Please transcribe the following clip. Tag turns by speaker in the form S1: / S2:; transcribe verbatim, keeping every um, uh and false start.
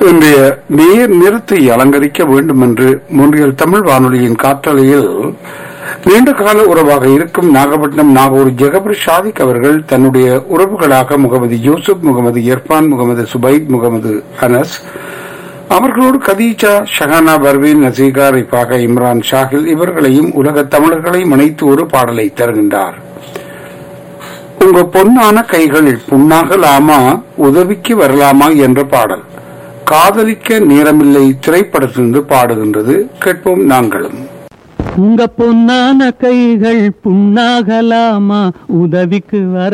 S1: இன்றைய நேர் நிறத்தை அலங்கரிக்க வேண்டும் என்று முன்றியல் தமிழ் வானொலியின் காற்றலையில் நீண்ட கால உறவாக இருக்கும் நாகப்பட்டினம் நாகூர் ஜெகபர் ஷாதிக் அவர்கள் தன்னுடைய உறவுகளாக முகமது யூசுப், முகமது இர்பான், முகமது சுபைத், முகமது அனஸ், அவர்களோடு கதீஜா, ஷஹானா, பர்வீன், நசீகா, ரிஃபாக, இம்ரான், ஷாகில் இவர்களையும் உலக தமிழர்களையும் இணைத்து ஒரு பாடலை தருகின்றார். உங்க பொன்னான கைகள் புண்ணாகலாமா, உதவிக்கு வரலாமா என்ற பாடல் காதலிக்க நேரமில்லை திரைப்படத்திலிருந்து பாடுகின்றது. கேட்போம் நாங்களும்.
S2: உங்க பொன்னான கைகள் புண்ணாகலாமா, உதவிக்கு வர